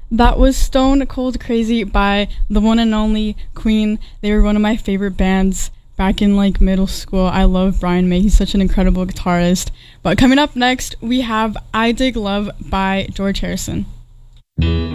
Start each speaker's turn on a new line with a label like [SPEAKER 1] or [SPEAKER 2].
[SPEAKER 1] That was Stone Cold Crazy by the one and only Queen. They were one of my favorite bands back in like middle school. I love Brian May. He's such an incredible guitarist. But coming up next, we have I Dig Love by George Harrison.